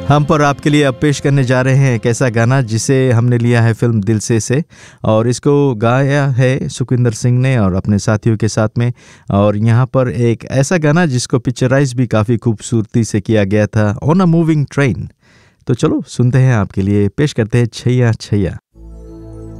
हम पर आपके लिए अब पेश करने जा रहे हैं एक ऐसा गाना जिसे हमने लिया है फिल्म दिल से और इसको गाया है सुखविंदर सिंह ने और अपने साथियों के साथ में। और यहाँ पर एक ऐसा गाना जिसको पिक्चराइज भी काफ़ी खूबसूरती से किया गया था, ऑन अ मूविंग ट्रेन। तो चलो सुनते हैं, आपके लिए पेश करते हैं छैया छैया।